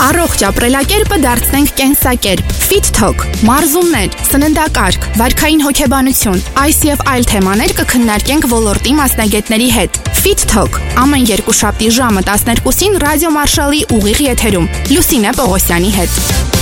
Առողջ ապրելակերպը դարձնենք կենսակերպ։ Fit Talk, մարզումներ, սննդակարգ, վարքային հոգեբանություն, այս եւ այլ թեմաներ կքննարկենք ոլորտի մասնագետների հետ։ Fit Talk ամեն երկուշաբթի ժամը 12-ին Ռադիո Մարշալի ուղիղ եթերում Լուսինե Պողոսյանի հետ։